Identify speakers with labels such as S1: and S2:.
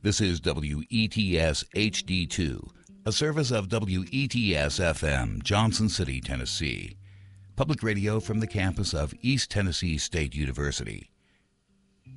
S1: This is WETS HD2, a service of WETS FM, Johnson City, Tennessee. Public radio from the campus of East Tennessee State University.